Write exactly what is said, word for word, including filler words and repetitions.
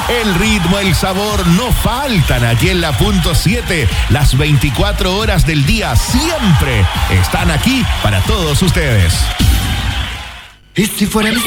El ritmo, el sabor no faltan aquí en la punto siete. Las veinticuatro horas del día siempre están aquí para todos ustedes. ¿Y si fuera mi